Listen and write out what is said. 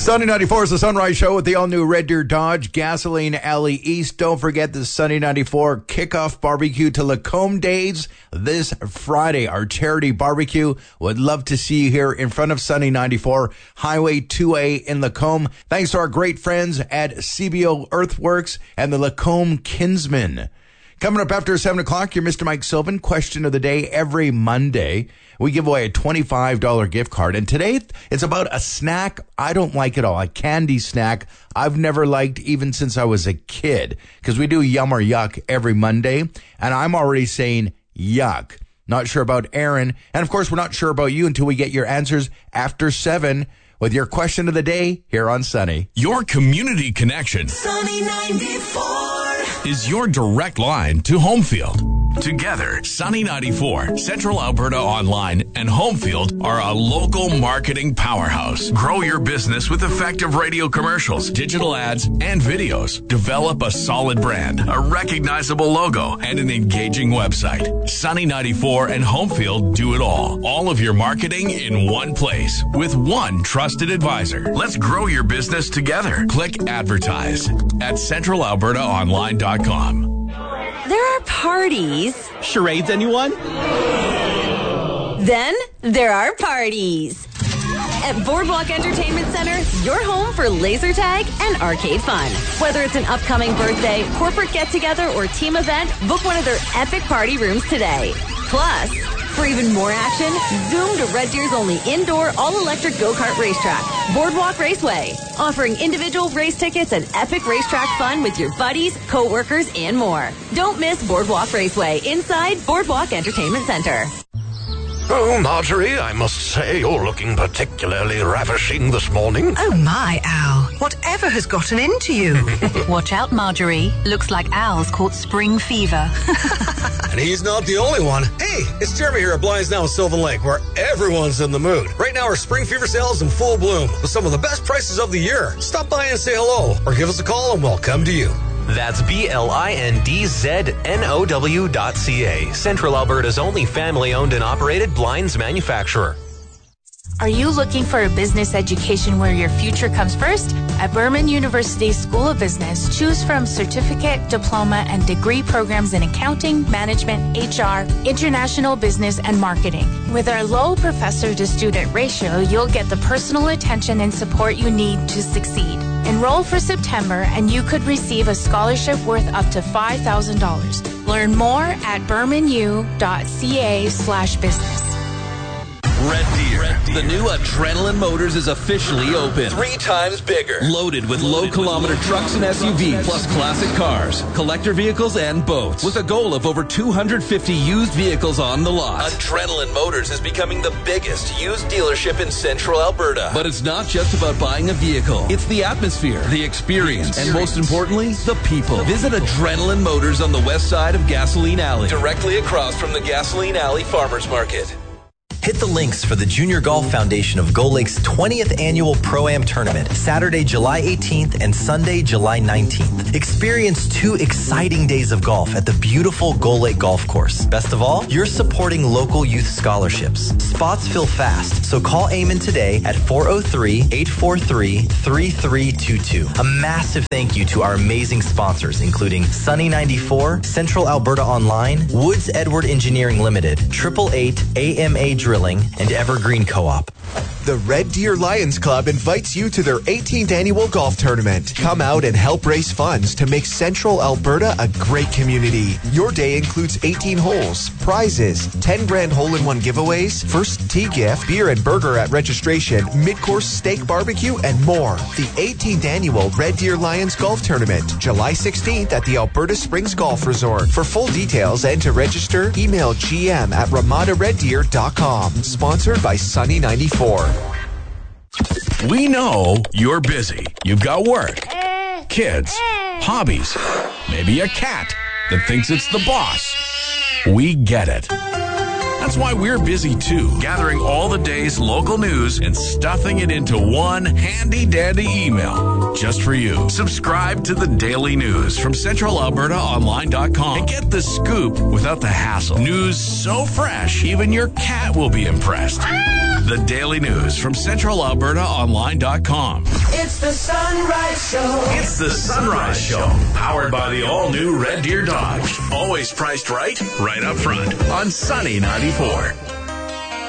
Sunny 94 is the Sunrise Show with the all-new Red Deer Dodge Gasoline Alley East. Don't forget the Sunny 94 kickoff barbecue to Lacombe Days this Friday. Our charity barbecue. Would love to see you here in front of Sunny 94, Highway 2A in Lacombe. Thanks to our great friends at CBO Earthworks and the Lacombe Kinsmen. Coming up after 7 o'clock, you're Mr. Mike Sylvan. Question of the day every Monday. We give away a $25 gift card. And today, it's about a snack I don't like at all. A candy snack I've never liked even since I was a kid. Because we do Yum or Yuck every Monday. And I'm already saying yuck. Not sure about Aaron. And of course, we're not sure about you until we get your answers after 7 with your question of the day here on Sunny. Your community connection. Sunny 94 is your direct line to Homefield. Together, Sunny 94, Central Alberta Online, and Homefield are a local marketing powerhouse. Grow your business with effective radio commercials, digital ads, and videos. Develop a solid brand, a recognizable logo, and an engaging website. Sunny 94 and Homefield do it all. All of your marketing in one place with one trusted advisor. Let's grow your business together. Click advertise at centralalbertaonline.com. There are parties. Charades, anyone? Then there are parties. At Boardwalk Entertainment Center, your home for laser tag and arcade fun. Whether it's an upcoming birthday, corporate get-together, or team event, book one of their epic party rooms today. Plus, for even more action, zoom to Red Deer's only indoor, all-electric go-kart racetrack, Boardwalk Raceway, offering individual race tickets and epic racetrack fun with your buddies, co-workers, and more. Don't miss Boardwalk Raceway inside Boardwalk Entertainment Center. Oh, Marjorie, I must say you're looking particularly ravishing this morning. Oh my, Al. Whatever has gotten into you? Watch out, Marjorie. Looks like Al's caught spring fever. And he's not the only one. Hey, it's Jeremy here at Blinds Now in Sylvan Lake, where everyone's in the mood. Right now, our spring fever sale is in full bloom with some of the best prices of the year. Stop by and say hello, or give us a call and we'll come to you. That's BLINDZNOW.ca, Central Alberta's only family-owned and operated blinds manufacturer. Are you looking for a business education where your future comes first? At Berman University School of Business, choose from certificate, diploma, and degree programs in accounting, management, HR, international business, and marketing. With our low professor-to-student ratio, you'll get the personal attention and support you need to succeed. Enroll for September, and you could receive a scholarship worth up to $5,000. Learn more at bermanu.ca/business. Red Deer. The new Adrenaline Motors is officially open. 3 times bigger. Loaded with low-kilometer trucks and SUVs, plus classic cars, collector vehicles, and boats. With a goal of over 250 used vehicles on the lot. Adrenaline Motors is becoming the biggest used dealership in Central Alberta. But it's not just about buying a vehicle. It's the atmosphere, the experience, and most importantly, the people. Visit Adrenaline Motors on the west side of Gasoline Alley. Directly across from the Gasoline Alley Farmers Market. Hit the links for the Junior Golf Foundation of Gull Lake's 20th annual Pro-Am Tournament, Saturday, July 18th and Sunday, July 19th. Experience 2 exciting days of golf at the beautiful Gull Lake Golf Course. Best of all, you're supporting local youth scholarships. Spots fill fast, so call Eamon today at 403-843-3322. A massive thank you to our amazing sponsors, including Sunny 94, Central Alberta Online, Woods Edward Engineering Limited, 888 AMA Drilling, and Evergreen Co-op. The Red Deer Lions Club invites you to their 18th annual golf tournament. Come out and help raise funds to make Central Alberta a great community. Your day includes 18 holes, prizes, 10 grand hole-in-one giveaways, first tee gift, beer and burger at registration, mid-course steak barbecue, and more. The 18th annual Red Deer Lions Golf Tournament, July 16th at the Alberta Springs Golf Resort. For full details and to register, email gm@ramadareddeer.com. Sponsored by Sunny 94. We know you're busy. You've got work, kids, hobbies, maybe a cat that thinks it's the boss. We get it. That's why we're busy too, gathering all the day's local news and stuffing it into one handy-dandy email just for you. Subscribe to the Daily News from CentralAlbertaOnline.com and get the scoop without the hassle. News so fresh, even your cat will be impressed. The daily news from CentralAlbertaOnline.com. It's the Sunrise Show. It's the Sunrise Show, powered by the all-new Red Deer Dodge. Always priced right up front on Sunny 94.